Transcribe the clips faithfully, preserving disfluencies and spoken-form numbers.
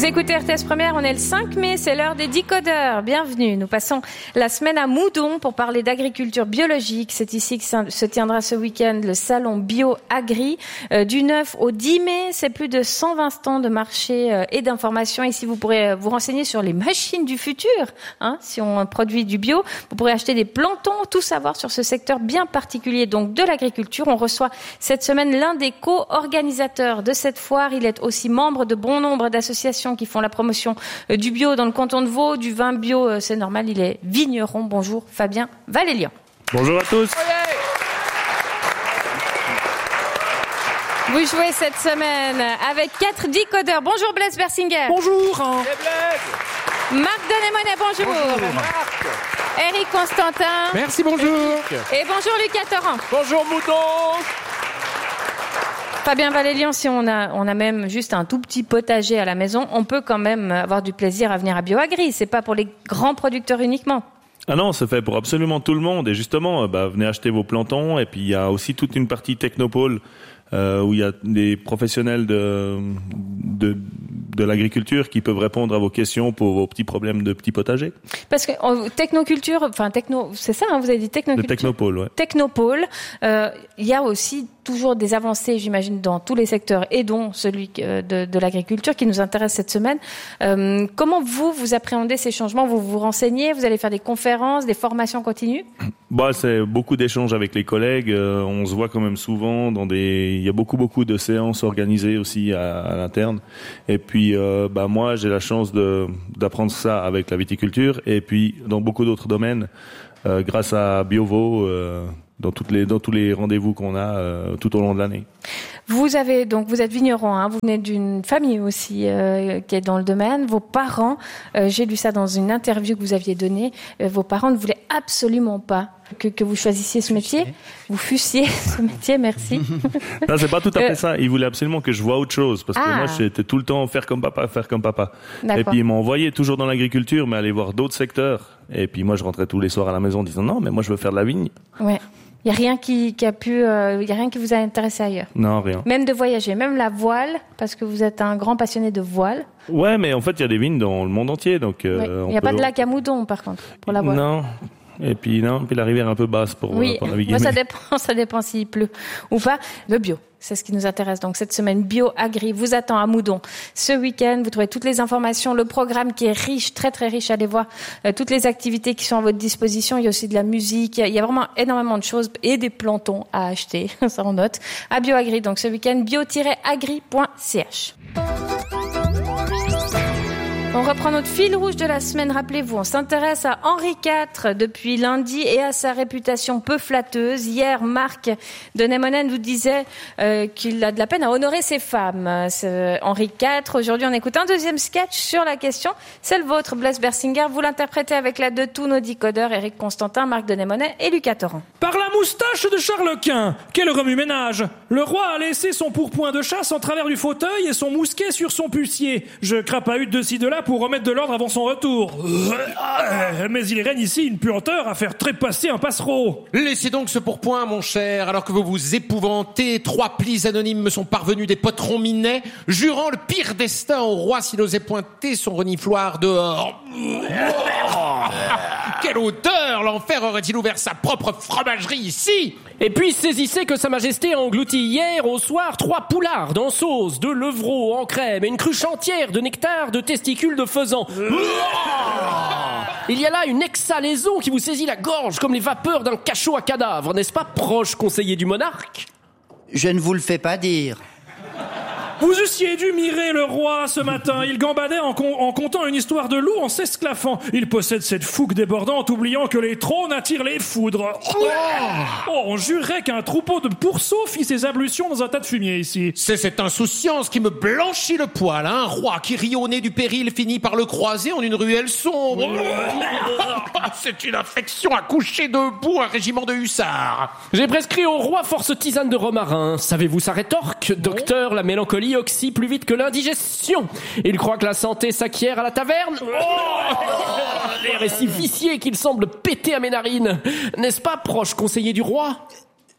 Vous écoutez R T S Première, on est le cinq mai, c'est l'heure des décodeurs. Bienvenue. Nous passons la semaine à Moudon pour parler d'agriculture biologique. C'est ici que se tiendra ce week-end le salon Bio Agri. Euh, du neuf au dix mai, c'est plus de cent vingt stands de marché euh, et d'information. Ici, vous pourrez vous renseigner sur les machines du futur. Hein, si on produit du bio, vous pourrez acheter des plantons, tout savoir sur ce secteur bien particulier donc de l'agriculture. On reçoit cette semaine l'un des co-organisateurs de cette foire. Il est aussi membre de bon nombre d'associations qui font la promotion du bio dans le canton de Vaud, du vin bio, c'est normal, il est vigneron. Bonjour Fabien Valélian. Bonjour à tous. Vous jouez cette semaine avec quatre décodeurs. Bonjour Blaise Bersinger. Bonjour. Marc Denémonet, bonjour. Bonjour Marc. Eric Constantin. Merci, bonjour. Et bonjour Lucas Torrent. Bonjour Moudon. Fabien Valélian, si on a, on a même juste un tout petit potager à la maison, on peut quand même avoir du plaisir à venir à BioAgri. C'est pas pour les grands producteurs uniquement. Ah non, c'est fait pour absolument tout le monde. Et justement, bah, venez acheter vos plantons. Et puis, il y a aussi toute une partie technopole euh, où il y a des professionnels de, de, de l'agriculture qui peuvent répondre à vos questions pour vos petits problèmes de petits potagers. Parce que euh, technoculture, enfin techno, c'est ça, hein, vous avez dit technoculture. De technopole, ouais. Technopole. Euh, il y a aussi toujours des avancées, j'imagine, dans tous les secteurs, et dont celui de, de l'agriculture qui nous intéresse cette semaine. Euh, comment vous, vous appréhendez ces changements? Vous vous renseignez? Vous allez faire des conférences, des formations continues? Bah, c'est beaucoup d'échanges avec les collègues. Euh, on se voit quand même souvent dans des. Il y a beaucoup, beaucoup de séances organisées aussi à, à l'interne. Et puis, euh, bah moi, j'ai la chance de d'apprendre ça avec la viticulture, et puis dans beaucoup d'autres domaines, euh, grâce à BioVaud. Euh, dans toutes les dans tous les rendez-vous qu'on a euh, tout au long de l'année. Vous avez donc vous êtes vigneron, hein, vous venez d'une famille aussi euh, qui est dans le domaine. Vos parents, euh, j'ai lu ça dans une interview que vous aviez donnée, euh, vos parents ne voulaient absolument pas que, que vous choisissiez ce métier. Vous fussiez ce métier, merci. Non, c'est pas tout à fait euh, ça. Ils voulaient absolument que je voie autre chose, parce que ah. moi j'étais tout le temps faire comme papa, faire comme papa. D'accord. Et puis ils m'ont envoyé toujours dans l'agriculture, mais aller voir d'autres secteurs. Et puis moi je rentrais tous les soirs à la maison en disant non, mais moi je veux faire de la vigne. Ouais. Il y a rien qui, qui a pu, il euh, y a rien qui vous a intéressé ailleurs. Non, rien. Même de voyager, même la voile, parce que vous êtes un grand passionné de voile. Ouais, mais en fait il y a des vignes dans le monde entier, donc. Euh, oui. Il n'y a peut... pas de lac à Moudon, par contre, pour la voile. Non. Et puis non, puis la rivière est un peu basse pour, oui. euh, pour naviguer. Moi, ça dépend, ça dépend s'il pleut ou pas. Le bio, c'est ce qui nous intéresse. Donc cette semaine, Bio Agri vous attend à Moudon ce week-end. Vous trouvez toutes les informations, le programme qui est riche, très très riche. Allez voir euh, toutes les activités qui sont à votre disposition. Il y a aussi de la musique. Il y a, il y a vraiment énormément de choses et des plantons à acheter. Ça on note. À Bio Agri. Donc ce week-end, bio tiret agri point c h. On reprend notre fil rouge de la semaine, rappelez-vous, on s'intéresse à Henri quatre depuis lundi et à sa réputation peu flatteuse. Hier, Marc Denémonet nous disait euh, qu'il a de la peine à honorer ses femmes. C'est Henri quatre, aujourd'hui on écoute un deuxième sketch sur la question. C'est le vôtre, Blaise Bersinger, vous l'interprétez avec l'aide de tous nos décodeurs, Eric Constantin, Marc Denémonet et Lucas Torrent. Par la moustache de Charles-Quint, quel remue-ménage! Le roi a laissé son pourpoint de chasse en travers du fauteuil et son mousquet sur son pucier. Je crapahute de ci de là pour remettre de l'ordre avant son retour. Mais il règne ici une puanteur à faire trépasser un passereau. Laissez donc ce pourpoint, mon cher, alors que vous vous épouvantez. Trois plis anonymes me sont parvenus des poterons minets, jurant le pire destin au roi s'il osait pointer son renifloir dehors. Quelle odeur! L'enfer aurait-il ouvert sa propre fromagerie ici? Et puis saisissez que sa majesté a englouti hier au soir trois poulards en sauce, deux levreaux en crème et une cruche entière de nectar de testicules de faisan. Il y a là une exhalaison qui vous saisit la gorge comme les vapeurs d'un cachot à cadavre, n'est-ce pas, proche conseiller du monarque? Je ne vous le fais pas dire. Vous eussiez dû mirer le roi ce matin. Il gambadait en, con- en contant une histoire de loup en s'esclaffant. Il possède cette fougue débordante, oubliant que les trônes attirent les foudres. Oh, oh on jurerait qu'un troupeau de pourceaux fit ses ablutions dans un tas de fumier ici. C'est cette insouciance qui me blanchit le poil. Un roi qui rit au nez du péril finit par le croiser en une ruelle sombre. C'est une affection à coucher debout, un régiment de hussards. J'ai prescrit au roi force tisane de romarin. Savez-vous sa rétorque? Docteur, la mélancolie oxy plus vite que l'indigestion. Il croit que la santé s'acquiert à la taverne. Oh, l'air est si vicié qu'il semble péter à mes narines. N'est-ce pas, proche conseiller du roi?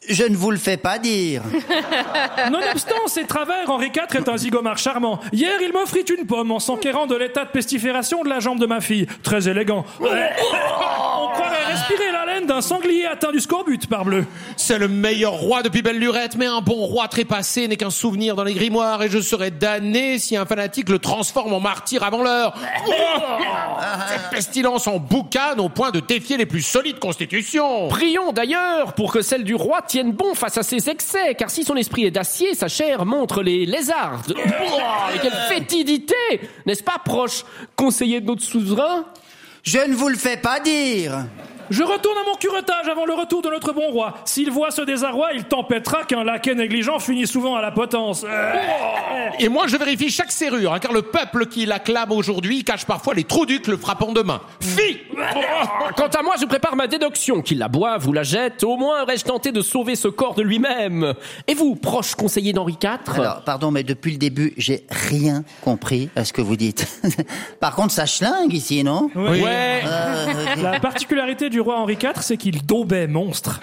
Je ne vous le fais pas dire. Nonobstant ses travers, Henri quatre est un zigomard charmant. Hier, il m'offrit une pomme en s'enquérant de l'état de pestifération de la jambe de ma fille. Très élégant. On croirait respirer la laine d'un sanglier atteint du scorbut, parbleu. C'est le meilleur roi depuis belle lurette, mais un bon roi trépassé n'est qu'un souvenir dans les grimoires et je serais damné si un fanatique le transforme en martyr avant l'heure. Cette pestilence en boucane au point de défier les plus solides constitutions. Prions d'ailleurs pour que celle du roi tienne bon face à ses excès, car si son esprit est d'acier, sa chair montre les lézards. Oh, mais quelle fétidité! N'est-ce pas, proche conseiller de notre suzerain? Je ne vous le fais pas dire. Je retourne à mon curetage avant le retour de notre bon roi. S'il voit ce désarroi, il tempêtera qu'un laquais négligent finit souvent à la potence. Euh... Et moi, je vérifie chaque serrure, hein, car le peuple qui l'acclame aujourd'hui cache parfois les trous ducs le frappant demain. Fi! Quant à moi, je prépare ma déduction. Qu'il la boive ou la jette, au moins aurais-je tenté de sauver ce corps de lui-même. Et vous, proche conseiller d'Henri quatre? Alors, pardon, mais depuis le début, j'ai rien compris à ce que vous dites. Par contre, ça schlingue ici, non? Oui. Ouais. Euh, La particularité du roi Henri quatre, c'est qu'il daubait monstre.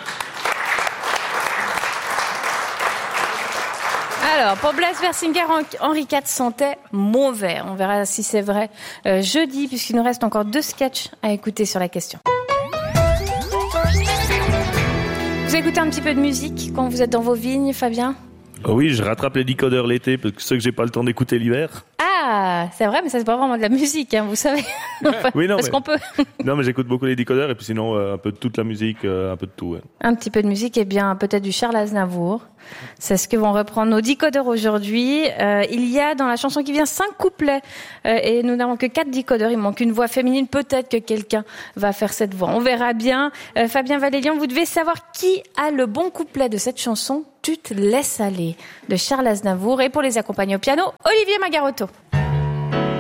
Alors, pour Blaise Bersinger, Henri quatre sentait mauvais. On verra si c'est vrai euh, jeudi, puisqu'il nous reste encore deux sketchs à écouter sur la question. Vous écoutez un petit peu de musique quand vous êtes dans vos vignes, Fabien? Oh oui, je rattrape les décodeurs l'été, parce que ceux que j'ai pas le temps d'écouter l'hiver. Ah, c'est vrai, mais ça c'est pas vraiment de la musique, hein, vous savez. Enfin, Oui, non, parce mais- qu'on peut. Non, mais j'écoute beaucoup les décodeurs, et puis sinon, euh, un peu de toute la musique, euh, un peu de tout. Ouais. Un petit peu de musique, et bien peut-être du Charles Aznavour. C'est ce que vont reprendre nos décodeurs aujourd'hui. Euh, il y a dans la chanson qui vient cinq couplets, euh, et nous n'avons que quatre décodeurs. Il manque une voix féminine. Peut-être que quelqu'un va faire cette voix. On verra bien. Euh, Fabien Valélian, vous devez savoir qui a le bon couplet de cette chanson. Tu te laisses aller de Charles Aznavour. Et pour les accompagner au piano, Olivier Magarotto.